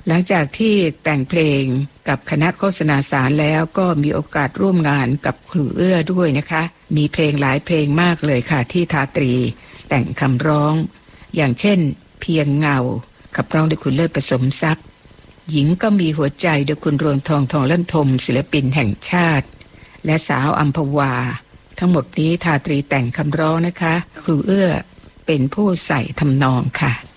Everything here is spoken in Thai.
หลังจากที่แต่งเพลงกับคณะโฆษณาสารแล้วก็มีโอกาสร่วมงานกับครูเอื้อด้วยนะคะมีเพลงหลายเพลงมากเลยค่ะที่ทาตรีแต่งคำร้องอย่างเช่นเพียงเงาขับร้องโดยคุณเลิศผสมทรัพย์หญิงก็มีหัวใจโดยคุณรวงทองทองลั่นทมศิลปินแห่งชาติและสาวอัมพวาทั้งหมดนี้ทาตรีแต่งคำร้องนะคะครูเอื้อเป็นผู้ใส่ทำนองค่ะ